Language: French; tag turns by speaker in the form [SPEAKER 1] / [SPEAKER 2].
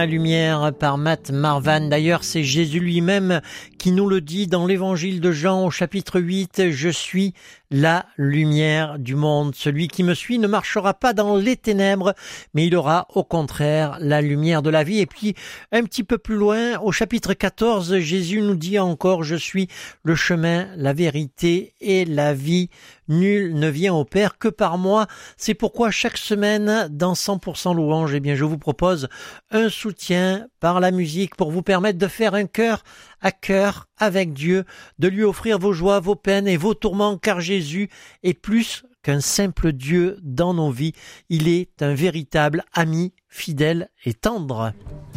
[SPEAKER 1] La lumière par Matt Marvan. D'ailleurs, c'est Jésus lui-même qui nous le dit dans l'évangile de Jean au chapitre 8. Je suis la lumière du monde. Celui qui me suit ne marchera pas dans les ténèbres, mais il aura au contraire la lumière de la vie. Et puis, un petit peu plus loin, au chapitre 14, Jésus nous dit encore, je suis le chemin, la vérité et la vie. Nul ne vient au Père que par moi. C'est pourquoi chaque semaine, dans 100% louange, je vous propose un soutien par la musique pour vous permettre de faire un cœur à cœur avec Dieu, de lui offrir vos joies, vos peines et vos tourments, car Jésus est plus qu'un simple Dieu dans nos vies. Il est un véritable ami, fidèle et tendre.